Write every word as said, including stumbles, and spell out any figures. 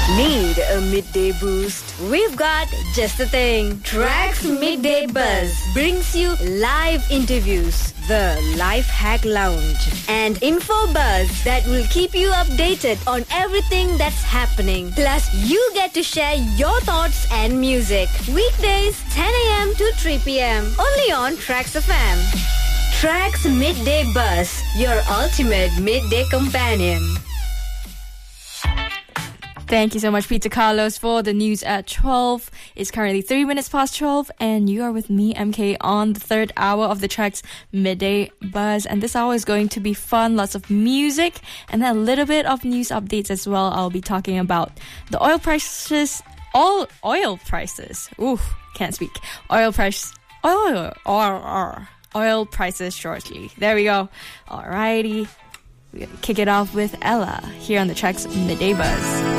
Need a midday boost? We've got just the thing. Tracks Midday Buzz brings you live interviews, the Life Hack Lounge, and info buzz that will keep you updated on everything that's happening. Plus, you get to share your thoughts and music. Weekdays, ten a.m. to three p.m. Only on Tracks F M. Tracks Midday Buzz, your ultimate midday companion. Thank you so much, Peter Carlos, for the news at twelve. It's currently three minutes past twelve, and you are with me, M K, on the third hour of the Tracks Midday Buzz. And this hour is going to be fun, lots of music, and then a little bit of news updates as well. I'll be talking about the oil prices, all oil prices. Ooh, can't speak. Oil price, oil, oil, oil prices shortly. There we go. Alrighty. We're going to kick it off with Ella here on the Tracks Midday Buzz.